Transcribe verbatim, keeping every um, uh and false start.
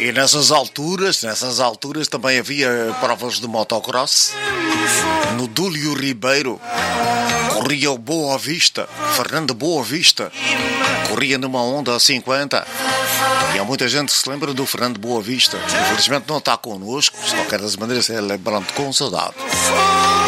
E nessas alturas, nessas alturas também havia provas de motocross. No Dúlio Ribeiro corria o Boa Vista, Fernando Boa Vista, corria numa Honda cinquenta. E há muita gente que se lembra do Fernando Boa Vista. Infelizmente não está connosco, de qualquer das maneiras é lembrando com saudade.